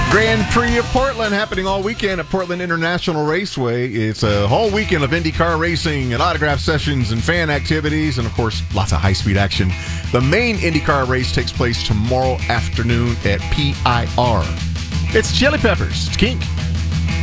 Grand Prix of Portland happening all weekend at Portland International Raceway. It's a whole weekend of IndyCar racing and autograph sessions and fan activities and, of course, lots of high-speed action. The main IndyCar race takes place tomorrow afternoon at PIR. It's Chili Peppers. It's Kink.